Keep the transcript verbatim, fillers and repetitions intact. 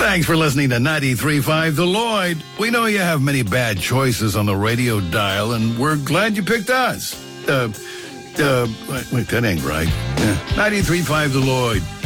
Thanks for listening to ninety-three point five The Lloyd. We know you have many bad choices on the radio dial, and we're glad you picked us. Uh, uh, wait, wait that ain't right. Yeah. ninety-three point five The Lloyd.